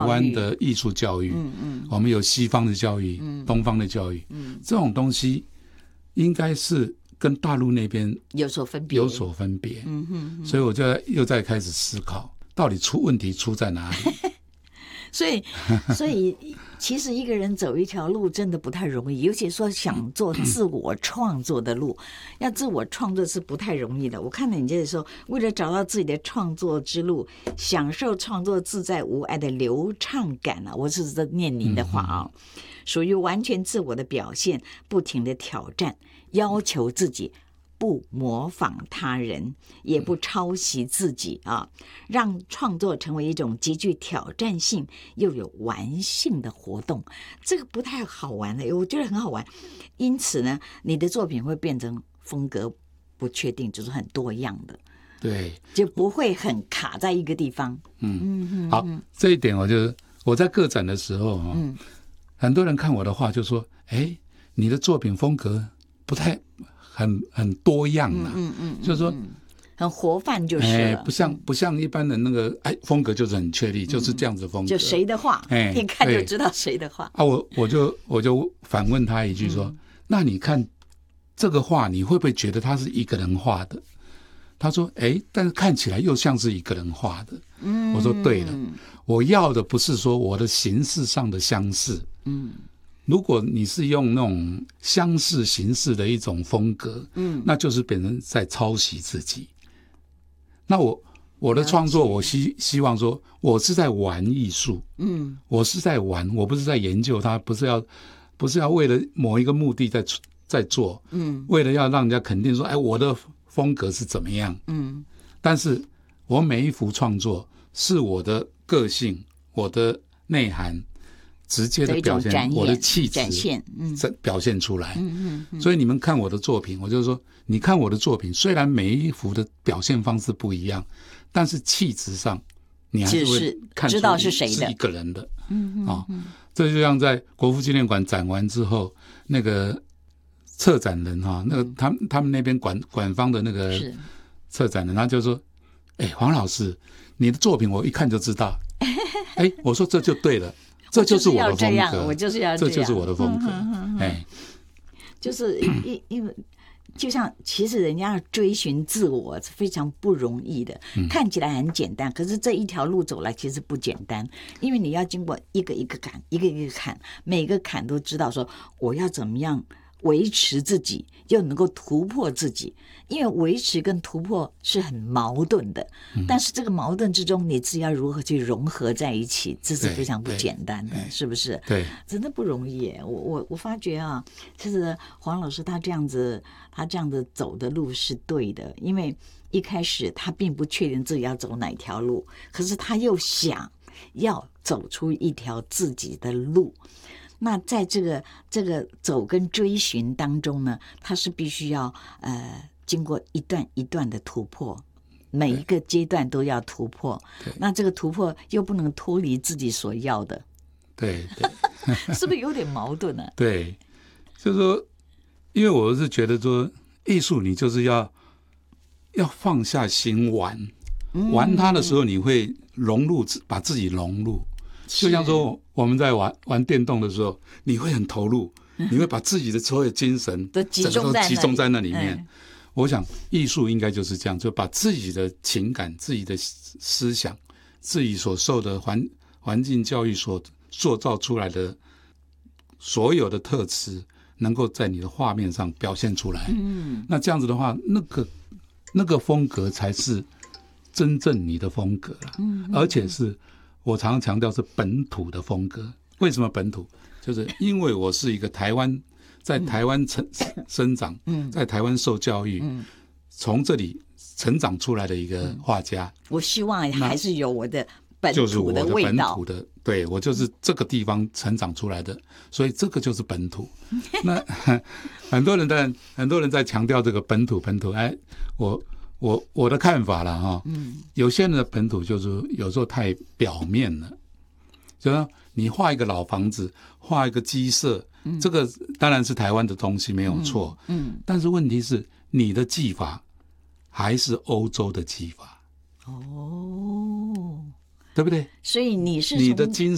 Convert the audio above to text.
台湾的艺术教育，我们有西方的教育，东方的教育，这种东西应该是跟大陆那边有所分别， 所以我就又在开始思考，到底问题出在哪里？ 所以其实一个人走一条路真的不太容易，尤其说想做自我创作的路，要自我创作是不太容易的。我看到你这里说，为了找到自己的创作之路，享受创作自在无碍的流畅感啊，我是在念您的话啊，属于完全自我的表现，不停的挑战，要求自己。不模仿他人，也不抄袭自己啊，让创作成为一种极具挑战性又有玩性的活动。这个不太好玩的，我觉得很好玩。因此呢，你的作品会变成风格不确定，就是很多样的， 对， 就不会很卡在一个地方。 好，这一点我在个展的时候很多人看我的画就说，哎，你的作品风格不太。很多样啊，就是说很活泛就是了， 不像一般的那个风格就是很确立，就是这样子风格， 就谁的画，一看就知道谁的画啊。我就反问他一句说，那你看这个画，你会不会觉得他是一个人画的？他说，但是看起来又像是一个人画的。我说对了，我要的不是说我的形式上的相似，如果你是用那种相似形式的一种风格，那就是变成在抄袭自己。那我的创作，我希望说，我是在玩艺术，我是在玩，我不是在研究它，不是要为了某一个目的在做，为了要让人家肯定说，我的风格是怎么样，但是我每一幅创作是我的个性，我的内涵。直接的表现我的气质表现出来，所以你们看我的作品，我就说，你看我的作品，虽然每一幅的表现方式不一样，但是气质上你还是会看出知道是谁的， 是一个人的。这就像在国父纪念馆展完之后，那个策展人那个他们那边馆方的那个策展人，他就说，黄老师，你的作品我一看就知道。我说这就对了。这就是我的风格， 我就是要这样， 这就是我的风格。 就是因为就像其实人家要追寻自我是非常不容易的，看起来很简单，可是这一条路走来其实不简单，因为你要经过一个一个坎，一个一个坎，每个坎都知道说我要怎么样维持自己，又能够突破自己。因为维持跟突破是很矛盾的，但是这个矛盾之中，你自己要如何去融合在一起，这是非常不简单的，是不是？ 对， 真的不容易耶。我发觉啊，其实黄老师他这样子走的路是对的，因为一开始他并不确定自己要走哪条路，可是他又想要走出一条自己的路。那在这个走跟追寻当中呢，他是必须要经过一段一段的突破，每一个阶段都要突破。那这个突破又不能脱离自己所要的， 对， 是不是有点矛盾呢？ 对，就是说，因为我是觉得说，艺术你就是要放下心玩它的时候，你会融入，把自己融入。就像说我们在玩电动的时候，你会很投入，你会把自己的所有精神都集中在那里面。 我想艺术应该就是这样，就把自己的情感、自己的思想、自己所受的环境教育所塑造出来的所有的特质，能够在你的画面上表现出来。那这样子的话，那个风格才是真正你的风格了。而且是我常常强调是本土的风格。为什么本土？就是因为我是一个在台湾生长，在台湾受教育，从这里成长出来的一个画家。 我希望还是有我的本土的味道，就是我的本土的， 对，我就是这个地方成长出来的，所以这个就是本土。那很多人在强调这个本土，我的看法了哈，有些人的本土就是有时候太表面了，就是你画一个老房子，画一个鸡舍，这个当然是台湾的东西没有错，但是问题是你的技法还是欧洲的技法，对不对？ 所以你的精